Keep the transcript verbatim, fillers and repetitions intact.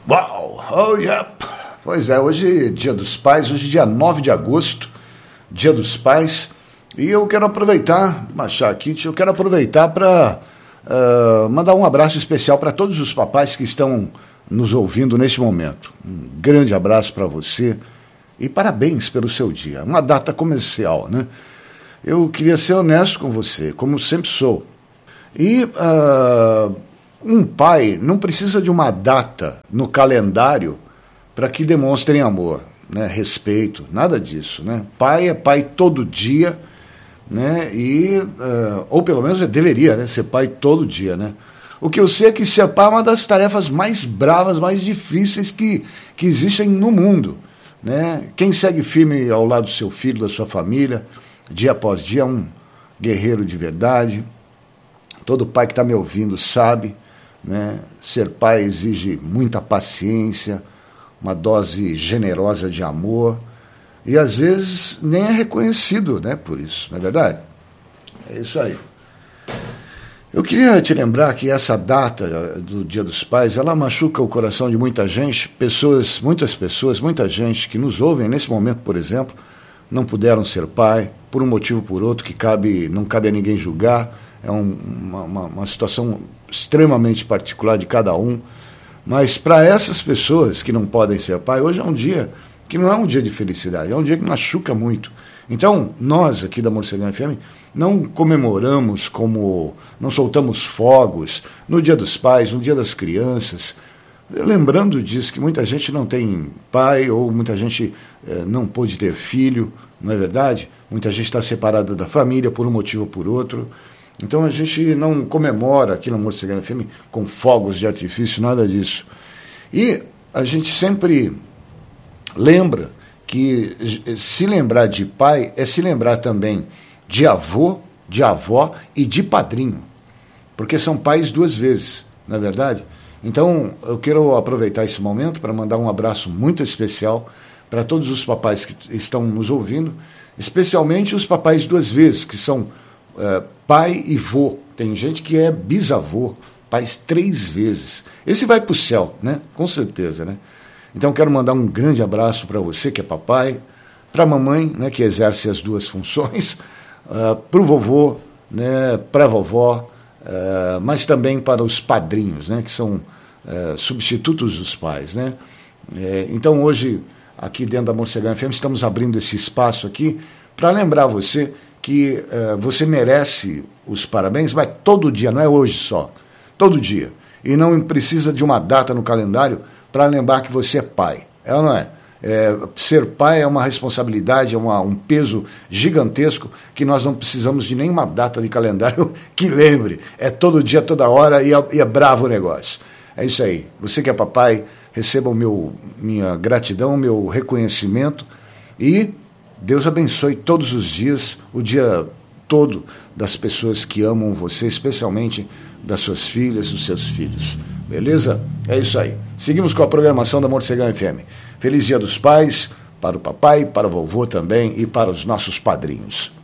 Uau! Oh, yeah! Pois é, hoje é Dia dos Pais, hoje é dia nove de agosto, Dia dos Pais, e eu quero aproveitar, Machar aqui, eu quero aproveitar para uh, mandar um abraço especial para todos os papais que estão nos ouvindo neste momento. Um grande abraço para você e parabéns pelo seu dia. Uma data comercial, né? Eu queria ser honesto com você, como sempre sou. E uh, um pai não precisa de uma data no calendário para que demonstrem amor, né? Respeito, nada disso, né? Pai é pai todo dia, né? E, uh, ou pelo menos deveria, né? Ser pai todo dia, né? O que eu sei é que ser pai é uma das tarefas mais bravas, mais difíceis que, que existem no mundo, né? Quem segue firme ao lado do seu filho, da sua família, dia após dia, é um guerreiro de verdade. Todo pai que está me ouvindo sabe, né? Ser pai exige muita paciência, uma dose generosa de amor, e às vezes nem é reconhecido, né, por isso, não é verdade? É isso aí. Eu queria te lembrar que essa data do Dia dos Pais, ela machuca o coração de muita gente, pessoas, muitas pessoas, muita gente que nos ouvem nesse momento, por exemplo, não puderam ser pai, por um motivo ou por outro, que cabe, não cabe a ninguém julgar, é um, uma, uma, uma situação extremamente particular de cada um, mas para essas pessoas que não podem ser pai, hoje é um dia que não é um dia de felicidade, é um dia que machuca muito. Então, nós aqui da Morcegão F M não comemoramos como, não soltamos fogos no Dia dos Pais, no Dia das Crianças, lembrando disso, que muita gente não tem pai, ou muita gente eh, não pôde ter filho, não é verdade? Muita gente está separada da família por um motivo ou por outro. Então a gente não comemora aqui na Morcegão F M com fogos de artifício, nada disso. E a gente sempre lembra que se lembrar de pai é se lembrar também de avô, de avó e de padrinho, porque são pais duas vezes, não é verdade? Então eu quero aproveitar esse momento para mandar um abraço muito especial para todos os papais que estão nos ouvindo, especialmente os papais duas vezes, que são uh, pai e vô. Tem gente que é bisavô, pais três vezes. Esse vai para o céu, né? Com certeza, né? Então quero mandar um grande abraço para você que é papai, para a mamãe, né, que exerce as duas funções, uh, para o vovô, né, para a vovó, uh, mas também para os padrinhos, né, que são uh, substitutos dos pais, né? É, então hoje, aqui dentro da Morcegão F M, estamos abrindo esse espaço aqui para lembrar você que uh, você merece os parabéns, mas todo dia, não é hoje só, todo dia. E não precisa de uma data no calendário para lembrar que você é pai. É ou não é? É, ser pai é uma responsabilidade, é uma, um peso gigantesco que nós não precisamos de nenhuma data de calendário que lembre. É todo dia, toda hora e é, e é bravo o negócio. É isso aí. Você que é papai, receba o meu, minha gratidão, meu reconhecimento e Deus abençoe todos os dias, o dia todo, das pessoas que amam você, especialmente das suas filhas, dos seus filhos. Beleza? É isso aí. Seguimos com a programação da Morcegão F M. Feliz Dia dos Pais, para o papai, para o vovô também e para os nossos padrinhos.